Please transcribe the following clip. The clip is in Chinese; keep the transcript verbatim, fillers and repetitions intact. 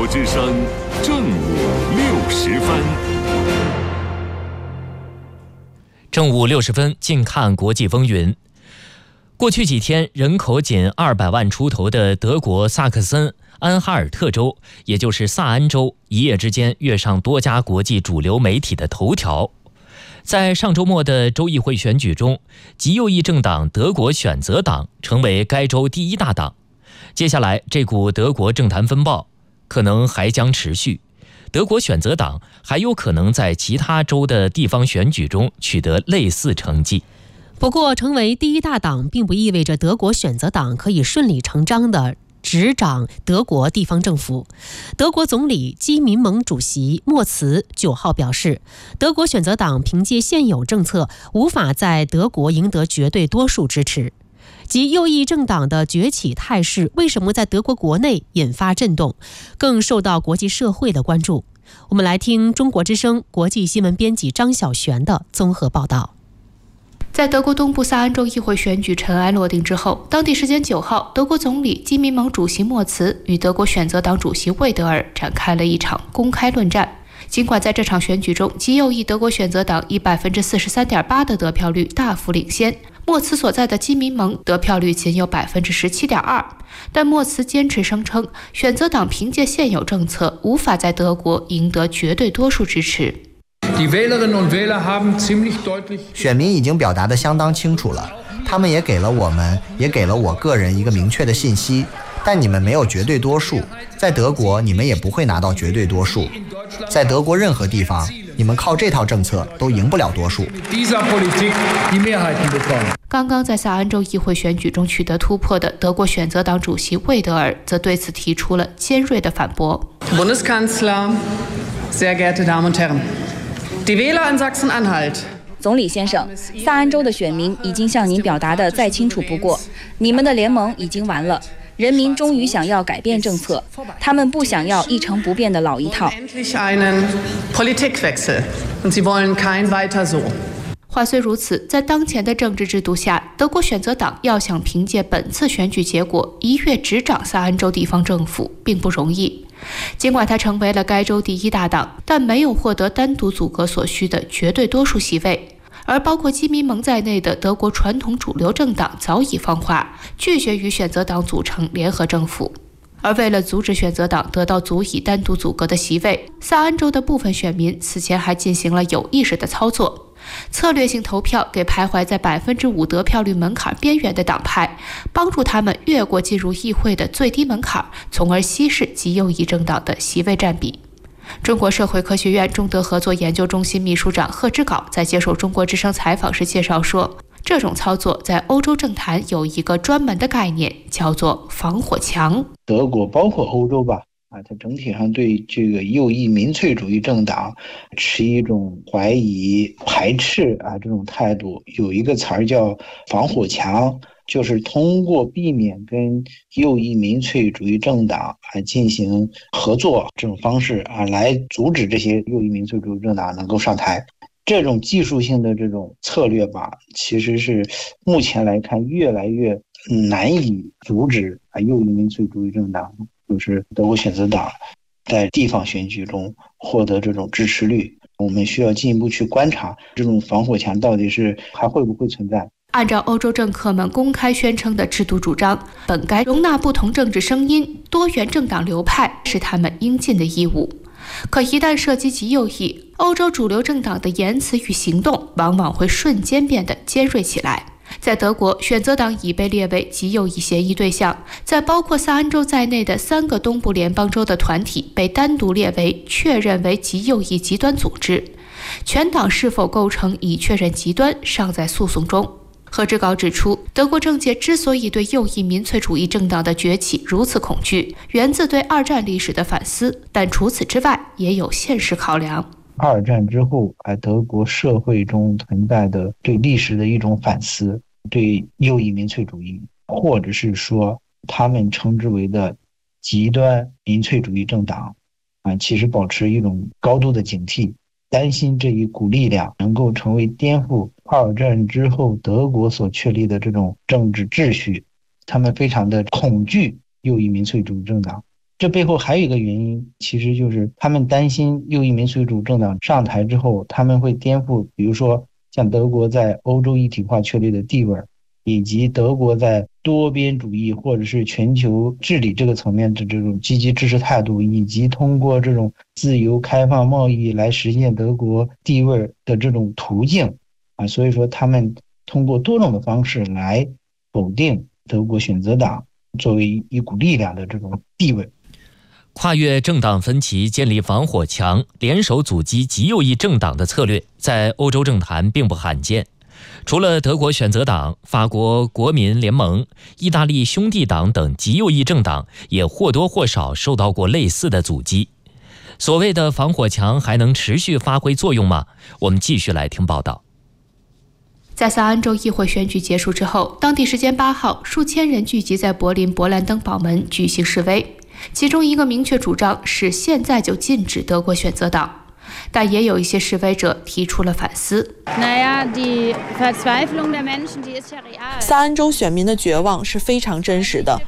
之声正午六时分。 正午六十分，近看国际风云。过去几天，人口仅二百万出头的德国萨克森安哈尔特州，也就是萨安州，一夜之间跃上多家国际主流媒体的头条。在上周末的州议会选举中，极右翼政党德国选择党成为该州第一大党。接下来，这股德国政坛风暴可能还将持续。德国选择党还有可能在其他州的地方选举中取得类似成绩。 不过，成为第一大党并不意味着德国选择党可以顺理成章地执掌德国地方政府。德国总理基民盟主席默茨九号表示，德国选择党凭借现有政策无法在德国赢得绝对多数支持。及右翼政党的崛起态势为什么在德国国内引发震动，更受到国际社会的关注。我们来听中国之声国际新闻编辑张晓璇的综合报道。 在德国东部萨安州议会选举尘埃落定之后，当地时间九号，德国总理基民盟主席默茨与德国选择党主席魏德尔展开了一场公开论战。尽管在这场选举中，极右翼德国选择党以 百分之四十三点八 的得票率大幅领先，默茨所在的基民盟得票率仅有 百分之十七点二， 但默茨坚持声称，选择党凭借现有政策无法在德国赢得绝对多数支持。 选民已经表达得相当清楚了，他们也给了我们，也给了我个人一个明确的信息，但你们没有绝对多数，在德国你们也不会拿到绝对多数，在德国任何地方你们靠这套政策都赢不了多数。 刚刚在萨安州议会选举中取得突破的德国选择党主席魏德尔则对此提出了尖锐的反驳。 Bundeskanzler, sehr geehrte Damen und Herren, die Wähler in Sachsen-Anhalt。 总理先生，萨安州的选民已经向您表达的再清楚不过，你们的联盟已经完了。人民终于想要改变政策，他们不想要一成不变的老一套。 话虽如此，在当前的政治制度下，德国选择党要想凭借本次选举结果一跃执掌萨安州地方政府并不容易。尽管他成为了该州第一大党，但没有获得单独组阁所需的绝对多数席位。而包括基民盟在内的德国传统主流政党早已放话，拒绝与选择党组成联合政府。而为了阻止选择党得到足以单独组阁的席位，萨安州的部分选民此前还进行了有意识的操作，策略性投票给徘徊在 百分之五 得票率门槛边缘的党派，帮助他们越过进入议会的最低门槛，从而稀释极右翼政党的席位占比。中国社会科学院中德合作研究中心秘书长贺之镐在接受中国之声采访时介绍说，这种操作在欧洲政坛有一个专门的概念，叫做防火墙。 德国包括欧洲吧，啊，它整体上对这个右翼民粹主义政党持一种怀疑、排斥啊这种态度。有一个词儿叫防火墙，就是通过避免跟右翼民粹主义政党啊进行合作这种方式啊，来阻止这些右翼民粹主义政党能够上台。这种技术性的这种策略吧，其实是目前来看越来越难以阻止啊右翼民粹主义政党，就是德国选择党在地方选举中获得这种支持率。我们需要进一步去观察这种防火墙到底是还会不会存在。 按照欧洲政客们公开宣称的制度主张，本该容纳不同政治声音、多元政党流派是他们应尽的义务。可一旦涉及极右翼，欧洲主流政党的言辞与行动往往会瞬间变得尖锐起来。在德国，选择党已被列为极右翼嫌疑对象，在包括萨安州在内的三个东部联邦州的团体被单独列为确认为极右翼极端组织。全党是否构成已确认极端，尚在诉讼中。贺之镐指出，德国政界之所以对右翼民粹主义政党的崛起如此恐惧，源自对二战历史的反思，但除此之外也有现实考量。 二战之后，在德国社会中存在的对历史的一种反思，对右翼民粹主义，或者是说他们称之为的极端民粹主义政党啊，其实保持一种高度的警惕，担心这一股力量能够成为颠覆二战之后德国所确立的这种政治秩序。他们非常的恐惧右翼民粹主义政党， 这背后还有一个原因，其实就是他们担心右翼民粹主义政党上台之后，他们会颠覆，比如说像德国在欧洲一体化确立的地位，以及德国在多边主义或者是全球治理这个层面的这种积极支持态度，以及通过这种自由开放贸易来实现德国地位的这种途径啊，所以说他们通过多种的方式来否定德国选择党作为一股力量的这种地位。 跨越政党分歧、建立防火墙、联手阻击极右翼政党的策略，在欧洲政坛并不罕见。除了德国选择党、法国国民联盟、意大利兄弟党等极右翼政党也或多或少受到过类似的阻击。所谓的防火墙还能持续发挥作用吗？我们继续来听报道。 在萨安州议会选举结束之后，当地时间八号，数千人聚集在柏林勃兰登堡门举行示威，其中一个明确主张是现在就禁止德国选择党。但也有一些示威者提出了反思。 萨安州选民的绝望是非常真实的，